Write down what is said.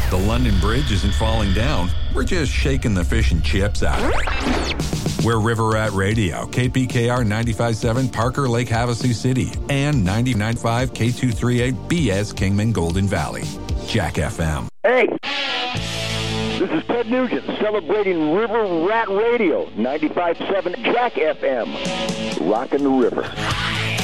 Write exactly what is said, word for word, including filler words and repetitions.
The London Bridge isn't falling down. We're just shaking the fish and chips out of it. We're River Rat Radio, K P K R ninety-five point seven, Parker Lake, Havasu City, and ninety-nine point five, K two thirty-eight, B S Kingman, Golden Valley. Jack F M. Hey, this is Ted Nugent celebrating River Rat Radio, ninety-five point seven Jack F M. Rockin' the river.